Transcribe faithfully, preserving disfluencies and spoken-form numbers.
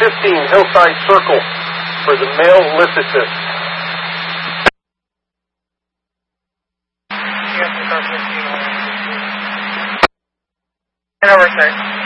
fifteen, Hillside Circle, for the male lift assist. Over, sir.